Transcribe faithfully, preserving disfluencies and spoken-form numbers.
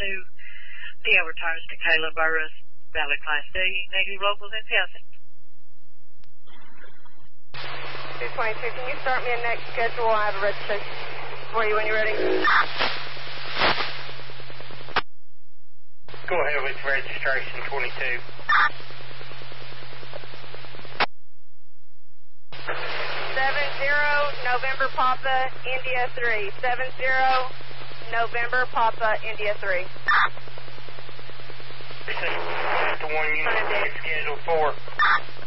two. Leo returns to Kayla Burris, Valley Class D, negative locals in passing. two twenty-two, can you start me a next schedule? I have a registration for you when you're ready. Go ahead with registration twenty-two. seven zero November Papa, India three. seven zero November Papa, India three. This is the one you need scheduled for.